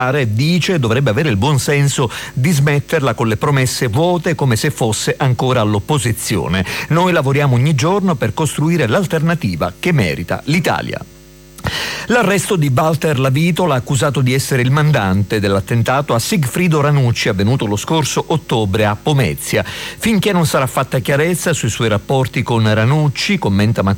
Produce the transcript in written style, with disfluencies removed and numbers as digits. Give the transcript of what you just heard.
dice dovrebbe avere il buon senso di smetterla con le promesse vuote come se fosse ancora all'opposizione. Noi lavoriamo ogni giorno per costruire l'alternativa che merita l'Italia. L'arresto di Walter Lavitola, accusato di essere il mandante dell'attentato a Sigfrido Ranucci avvenuto lo scorso ottobre a Pomezia. Finché non sarà fatta chiarezza sui suoi rapporti con Ranucci, commenta